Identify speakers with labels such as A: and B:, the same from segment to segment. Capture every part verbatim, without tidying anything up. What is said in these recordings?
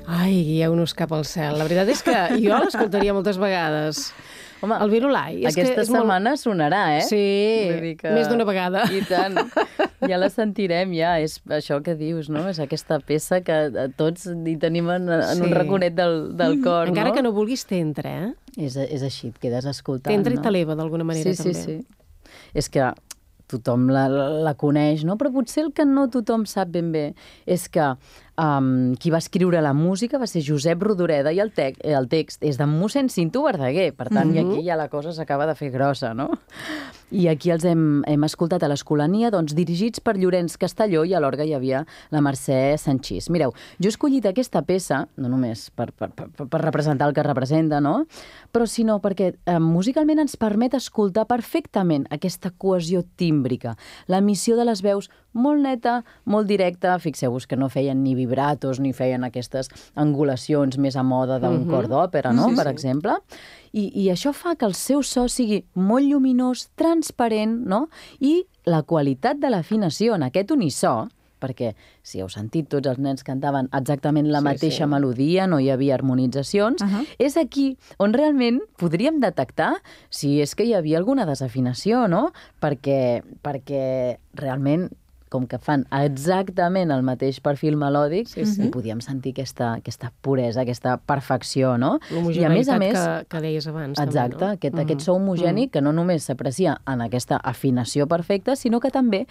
A: Ai, guieu-nos cap al cel. La veritat és que jo l'escoltaria moltes vegades.
B: Home,
A: el Virulai. És
B: aquesta
A: que és
B: setmana
A: molt...
B: sonarà, eh?
A: Sí, que... més d'una vegada.
B: I tant. Ja la sentirem, ja. És això que dius, no? És aquesta peça que tots hi tenim en, en sí. un raconet del, del cor,
A: Encara
B: no?
A: que no vulguis, t'entra, eh?
B: És, és així, et quedes escoltant,
A: t'entra
B: no?
A: i t'eleva d'alguna manera,
B: sí,
A: també.
B: Sí, sí, És que tothom la, la, la coneix, no? Però potser el que no tothom sap ben bé és que um, qui va escriure la música va ser Josep Rodoreda i el, te el text és de mossèn Cinto Verdaguer. Per tant, mm-hmm. i aquí ja la cosa s'acaba de fer grossa, no? I aquí els hem, hem escoltat a l'Escolania, doncs, dirigits per Llorenç Castelló, i a l'orgue hi havia la Mercè Sanchís. Mireu, jo he escollit aquesta peça, no només per, per, per, per representar el que representa, no? Però sinó perquè eh, musicalment ens permet escoltar perfectament aquesta cohesió tímbrica, l'emissió de les veus molt neta, molt directa. Fixeu-vos que no feien ni vibratos ni feien aquestes angulacions més a moda d'un mm-hmm. cor d'òpera, no? Sí, per sí. exemple. I, I això fa que el seu so sigui molt lluminós, transparent, no? I la qualitat de l'afinació en aquest unissò, perquè si heu sentit, tots els nens cantaven exactament la sí, mateixa sí. melodia, no hi havia harmonitzacions, uh-huh. és aquí on realment podríem detectar si és que hi havia alguna desafinació, no? Perquè, perquè realment, com que fan exactament el mateix perfil melòdic, sí, sí. i podíem sentir aquesta, aquesta puresa, aquesta perfecció, no?
A: I a més a més que, que deies abans.
B: Exacte,
A: també, no?
B: aquest,
A: mm.
B: aquest so homogeni mm. que no només s'aprecia en aquesta afinació perfecta, sinó que també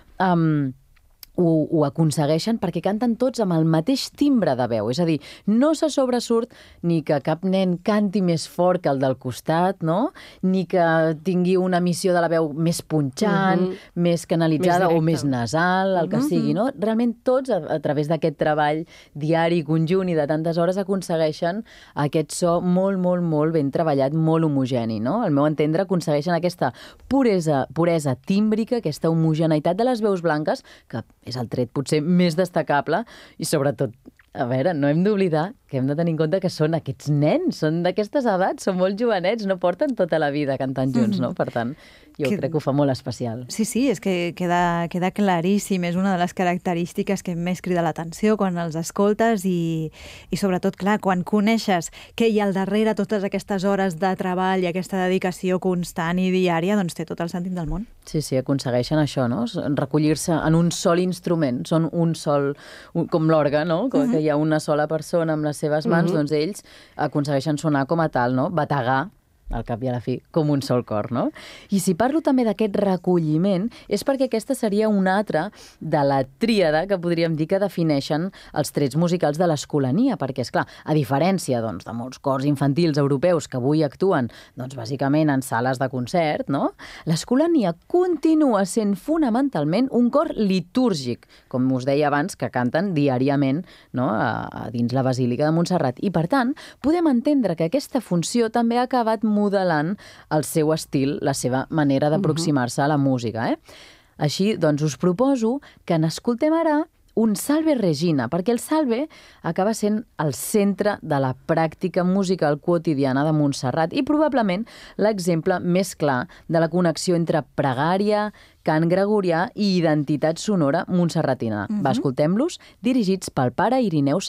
B: um, ho, ho aconsegueixen perquè canten tots amb el mateix timbre de veu. És a dir, no se sobresurt ni que cap nen canti més fort que el del costat, no? Ni que tingui una emissió de la veu més punxant, mm-hmm. més canalitzada més o més nasal, el que mm-hmm. sigui, no? Realment tots, a, a través d'aquest treball diari, conjunt i de tantes hores, aconsegueixen aquest so molt, molt, molt ben treballat, molt homogeni, no? Al meu entendre, aconsegueixen aquesta puresa, puresa tímbrica, aquesta homogeneïtat de les veus blanques, que és el tret potser més destacable i sobretot, a veure, no hem d'oblidar que hem de tenir en compte que són aquests nens, són d'aquestes edats, són molt jovenets, no porten tota la vida cantant junts, no? Per tant, jo que... crec que ho fa molt especial.
C: Sí, sí, és que queda, queda claríssim, és una de les característiques que més crida l'atenció quan els escoltes i, i sobretot, clar, quan coneixes què hi ha al darrere totes aquestes hores de treball i aquesta dedicació constant i diària, doncs té tot el sentit del món.
B: Sí, sí, aconsegueixen això, no? Recollir-se en un sol instrument, són un sol, un, com l'orgue, no? Que, uh-huh. que hi ha una sola persona amb les seves mans, uh-huh. doncs ells aconsegueixen sonar com a tal, no? Bategar, al cap i a la fi, com un sol cor, no? I si parlo també d'aquest recolliment, és perquè aquesta seria una altra de la tríada que podríem dir que defineixen els trets musicals de l'Escolania, perquè, és clar, a diferència doncs, de molts cors infantils europeus que avui actuen, doncs, bàsicament en sales de concert, no? L'Escolania continua sent fonamentalment un cor litúrgic, com us deia abans, que canten diàriament, no? a, a dins la Basílica de Montserrat. I, per tant, podem entendre que aquesta funció també ha acabat modelant el seu estil, la seva manera d'aproximar-se a la música. Eh? Així, doncs, us proposo que n'escoltem ara un Salve Regina, perquè el Salve acaba sent el centre de la pràctica musical quotidiana de Montserrat i probablement l'exemple més clar de la connexió entre pregària, cant gregorià i identitat sonora montserratina. Uh-huh. Va, escoltem-los, dirigits pel pare Irineu